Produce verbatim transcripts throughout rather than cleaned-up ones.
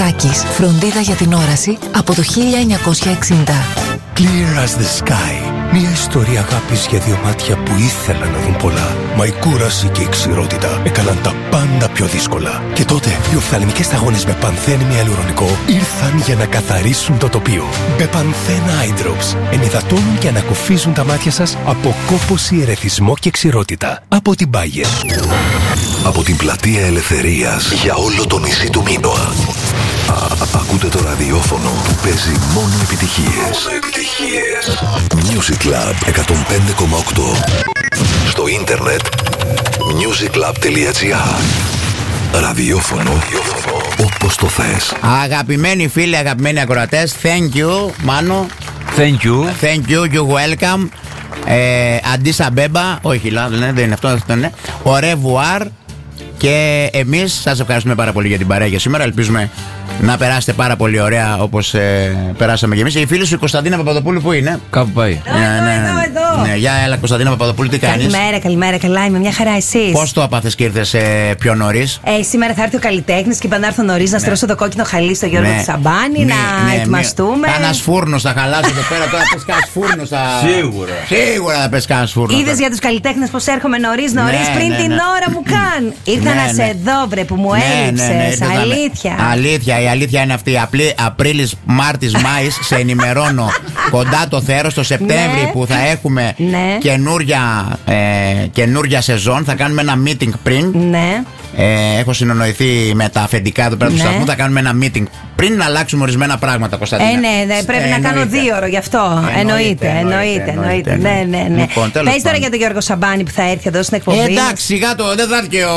Μητσοτάκης. Φροντίδα για την όραση από το χίλια εννιακόσια εξήντα. Clear as the sky. Μια ιστορία αγάπης για δύο μάτια που ήθελαν να δουν πολλά. Μα η κούραση και η ξηρότητα έκαναν τα πάντα πιο δύσκολα. Και τότε οι οφθαλμικές σταγόνες με πανθένη αλουρονικό ήρθαν για να καθαρίσουν το τοπίο. Μπεπανθένα Eye Drops ενυδατώνουν και ανακουφίζουν τα μάτια σας από κόπωση, ερεθισμό και ξηρότητα. Από την Bayer. Από την πλατεία Ελευθερίας για όλο το νησί του Μίνωα. Ακούτε το ραδιόφωνο που παίζει μόνο επιτυχίες. Μόνο επιτυχίες. Music Club εκατόν πέντε κόμμα οκτώ. Στο ίντερνετ music club τελεία gr. Ραδιόφωνο όπως το θες. Αγαπημένοι φίλοι, αγαπημένοι ακροατές, thank you, Μάνο. Thank you. Thank you, you welcome. ε, Αντίσα Μπέμπα. Όχι, δεν είναι αυτό, αυτό είναι. Au revoir. Και εμείς σας ευχαριστούμε πάρα πολύ για την παρέα για σήμερα. Ελπίζουμε να περάσετε πάρα πολύ ωραία όπως ε, περάσαμε και εμείς. Η φίλη σου η Κωνσταντίνα Παπαδοπούλου που είναι? Κάπου πάει. Ναι, ναι, εδώ, εδώ. Ναι, για έλα Κωνσταντίνα Παπαδοπούλου, τι κάνεις? Καλημέρα, καλημέρα, καλά είμαι, μια χαρά, εσείς? Πώς το απάθες και ήρθες ε, πιο νωρίς? Ε, σήμερα θα έρθει ο καλλιτέχνης και είπα να έρθω νωρίς να στρώσω το κόκκινο χαλί στο Γιώργο Ναι. Τσαμπάνη, Ναι, να ναι, ετοιμαστούμε. Κανένας φούρνος θα χαλάσει εδώ πέρα, τώρα πες κανένας φούρνος θα... Σίγουρα. Σίγουρα θα πες κανένας φούρνος. Είδες για τους καλλιτέχνες πως έρχομαι νωρίς νωρίς Ναι, πριν ναι, την ναι. ώρα μου καν. Ήρθα Ναι, να ναι. σε δω, βρε, που μου Ναι, ναι, ναι, έλειψες. δεν θα με- Αλήθεια. Αλήθεια, η αλήθεια είναι αυτή. Απλή, Απρίλης, Μάρτης, Μάης, σε ενημερώνω κοντά το θέρος. Το Σεπτέμβρη Ναι. που θα έχουμε Ναι. καινούρια, ε, καινούρια σεζόν, θα κάνουμε ένα meeting πριν. Ναι. Ε, έχω συνονοηθεί με τα αφεντικά εδώ πέρα του Ναι. σταθμού. Θα κάνουμε ένα meeting πριν να αλλάξουμε ορισμένα πράγματα, Κωνσταντίνα. Ε, ναι, ναι, πρέπει Ε, να κάνω εννοείται. δύο ώρο γι' αυτό. Εννοείται, εννοείται, εννοείται. Ναι, ναι, ναι. Λοιπόν, τέλος Πες τώρα πάντων. για τον Γιώργο Σαμπάνη που θα έρθει εδώ στην εκπομπή. Ε, εντάξει, σιγά το, δεν θα έρθει και ο,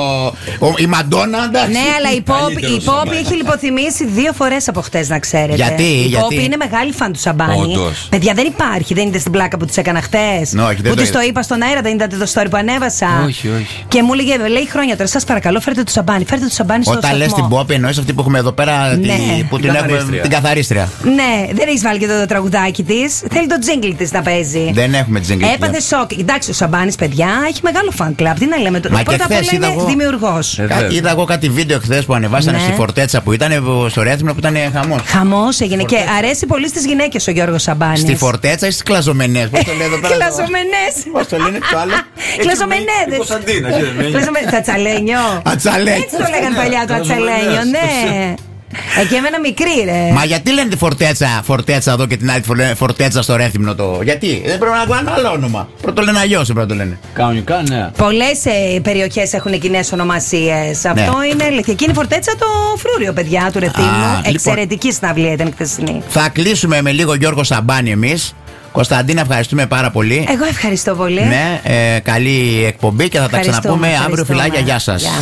ο, η Μαντόνα, εντάξει. Ναι, αλλά η Πόπη Καλύτερος η Πόπη Σαμπάνης. έχει λιποθυμήσει δύο φορές από χτες, να ξέρετε. Γιατί, η γιατί? Πόπη είναι μεγάλη φαν του Σαμπάνη. Όντως. Παιδιά, δεν υπάρχει. Δεν είδε την πλάκα που τη έκανα χτες? Ναι, όχι, δεν που το τη το είδα. είπα στον αέρα, δεν είδατε το story που ανέβασα? Όχι, όχι. Και μου έλεγε, λέει χρόνια τώρα, σας παρακαλώ, φέρτε του Σαμπάνη. Φέρτε του Σαμπάνη στο Όταν σταθμό. λες την Πόπη, εννοείς αυτή που έχουμε εδώ πέρα, Ναι. τη, που την, Την έχουμε, καθαρίστρια. την καθαρίστρια. Ναι, δεν έχει βάλει και το τραγουδάκι τη. Θέλει το τζίγκλι τη να παίζει. Δεν έχουμε τζίγκλι. Έπαθε σοκ. Εντάξει, ο Σαμπάνη, παιδιά, έχει μεγάλο fan club. Τι να λέμε τώρα. Μα και Πρώτα απ' χθες όλα είδα είναι εγώ- δημιουργό. Ε, Κα- βέβαια. Είδα εγώ κάτι βίντεο χθες που ανεβάσανε Ναι. στη Φορτέτσα που ήταν στο Ρέθμινο που ήταν χαμός. Χαμό έγινε και αρέσει πολύ στι γυναίκε ο Γιώργο Σαμπάνη. Στη Φορτέτσα ή στις Κλαζομενές? Πώς το λέει εδώ πέρα? το- Κλαζομενές. Πώς το λένε το άλλο? Κλαζομενέδες. Η Κωνσταντίνα, έτσι δεν είναι? Κλαζομε- Τσατσαλένιο. Ατσαλέ. Έτσι το λέγανε παλιά το ατσαλένιο, ναι. Εκεί έμενα μικρή, ρε. Μα γιατί λένε τη Φορτέτσα, Φορτέτσα εδώ και την άλλη φορ- Φορτέτσα στο Ρέθμινο το. Γιατί? Δεν πρέπει να κάνουν άλλο όνομα. Πρώτο λένε αλλιώς, πρέπει να το λένε. Κανονικά, ναι. Πολλές ε, περιοχές έχουν κοινές ονομασίες. Ναι. Αυτό είναι αλήθεια. Εκείνη η Φορτέτσα το φρούριο, παιδιά, του Ρεθύμνου. Α, λοιπόν. Εξαιρετική συναυλία ήταν χθεσινή. Θα κλείσουμε με λίγο Γιώργο Σαμπάνη εμείς. Κωνσταντίνα, ευχαριστούμε πάρα πολύ. Εγώ ευχαριστώ πολύ. Ναι, ε, καλή εκπομπή και θα τα Ευχαριστούμε, ξαναπούμε αύριο. ευχαριστούμε. Φιλάκια, γεια σας. Γεια.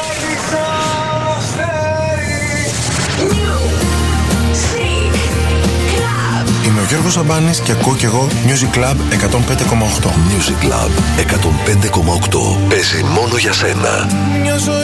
Είμαι ο Γιώργος Σαμπάνης και ακούω κι εγώ Music Club εκατόν πέντε κόμμα οκτώ. Music Club εκατόν πέντε κόμμα οκτώ. Παίζει μόνο για σένα. Μια ζωή